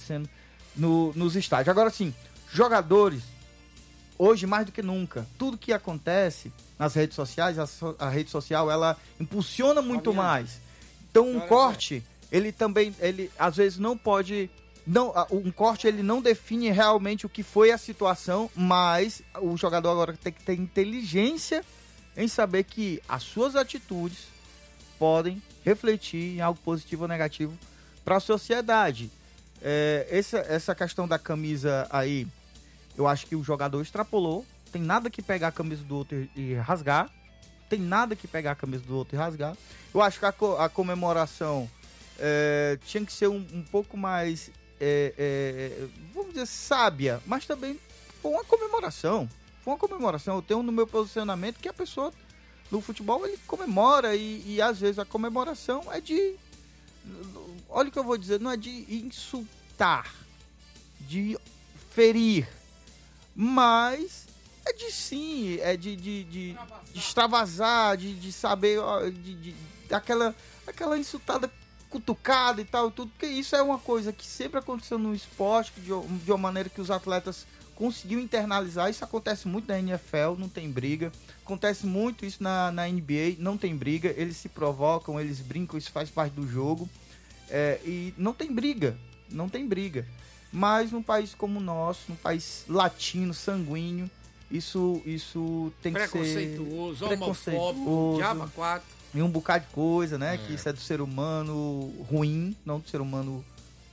acontecendo nos estádios. Agora, sim, jogadores, hoje mais do que nunca, tudo que acontece nas redes sociais, a rede social, ela impulsiona muito mais. Então, um corte, ele às vezes não pode... um corte, ele não define realmente o que foi a situação, mas o jogador agora tem que ter inteligência em saber que as suas atitudes podem refletir em algo positivo ou negativo para a sociedade. Essa questão da camisa aí, eu acho que o jogador extrapolou. Tem nada que pegar a camisa do outro e rasgar. Eu acho que a comemoração tinha que ser um pouco mais, vamos dizer, sábia, mas também foi uma comemoração. Eu tenho no meu posicionamento que a pessoa no futebol, ele comemora e às vezes a comemoração é de... Olha o que eu vou dizer, não é de insultar, de ferir, mas é de extravasar, de saber, aquela insultada, cutucada e tal, tudo, porque isso é uma coisa que sempre aconteceu no esporte, de uma maneira que os atletas conseguiu internalizar. Isso acontece muito na NFL, não tem briga. Acontece muito isso na NBA, não tem briga. Eles se provocam, eles brincam, isso faz parte do jogo. E não tem briga. Mas num país como o nosso, num país latino, sanguíneo, isso tem que ser... Preconceituoso, homofóbico, diabo 4. E um bocado de coisa, né? Que isso é do ser humano ruim, não do ser humano...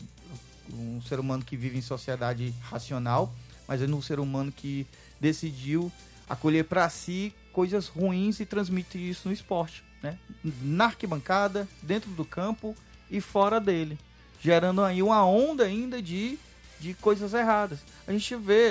Um ser humano que vive em sociedade racional, mas é no ser humano que decidiu acolher para si coisas ruins e transmitir isso no esporte, né? Na arquibancada, dentro do campo e fora dele, gerando aí uma onda ainda de coisas erradas. A gente vê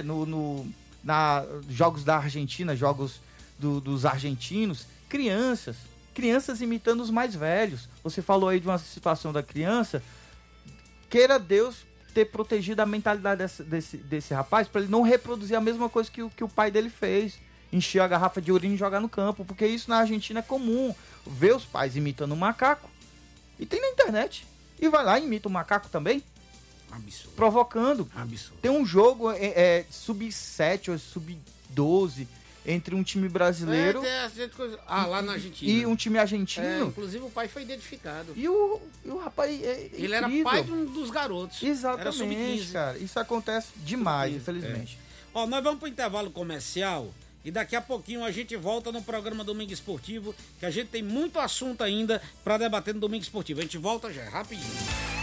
jogos da Argentina, jogos dos argentinos, crianças imitando os mais velhos. Você falou aí de uma situação da criança, queira Deus ter protegido a mentalidade desse rapaz para ele não reproduzir a mesma coisa que o pai dele fez, encher a garrafa de urina e jogar no campo, porque isso na Argentina é comum, ver os pais imitando um macaco, e tem na internet, e vai lá e imita o macaco também, absurdo, provocando. Absurdo. Tem um jogo sub-7 ou sub-12 entre um time brasileiro lá na Argentina e um time argentino. Inclusive o pai foi identificado. E o rapaz ele era pai de um dos garotos. Exatamente, cara. Isso acontece demais, infelizmente. Nós vamos pro intervalo comercial e daqui a pouquinho a gente volta no programa Domingo Esportivo, que a gente tem muito assunto ainda para debater no Domingo Esportivo. A gente volta já, rapidinho.